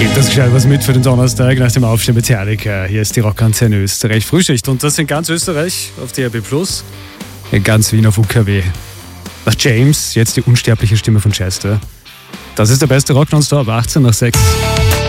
Gebt das gescheit was mit für den Donnerstag nach dem Aufstehen mit Metallica. Hier ist die Rockantenne Österreich Frühschicht und das in ganz Österreich auf DRB+, in ganz Wien auf UKW. Nach James, jetzt die unsterbliche Stimme von Chester. Das ist der beste Rock nonstop, 18 nach 6.